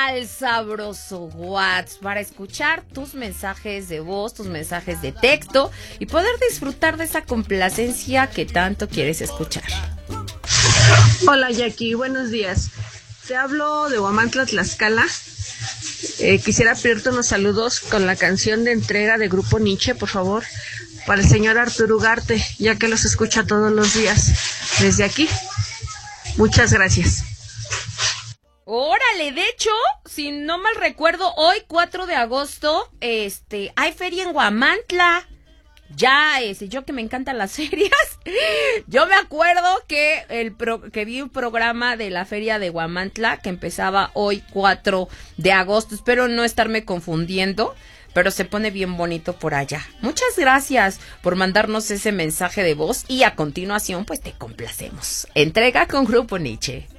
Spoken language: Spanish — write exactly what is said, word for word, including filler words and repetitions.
al sabroso WhatsApp para escuchar tus mensajes de voz, tus mensajes de texto y poder disfrutar de esa complacencia que tanto quieres escuchar. Hola Jackie, buenos días. Te hablo de Huamantla, Tlaxcala. Eh, quisiera pedirte unos saludos con la canción de entrega de Grupo Nietzsche, por favor, para el señor Arturo Ugarte, ya que los escucha todos los días desde aquí. Muchas gracias. Órale, de hecho, si no mal recuerdo, hoy cuatro de agosto, este, hay feria en Huamantla. Ya, este, yo que me encantan las ferias, yo me acuerdo que el pro, que vi un programa de la feria de Huamantla que empezaba hoy cuatro de agosto. Espero no estarme confundiendo, pero se pone bien bonito por allá. Muchas gracias por mandarnos ese mensaje de voz y a continuación pues te complacemos. Entrega con Grupo Nietzsche.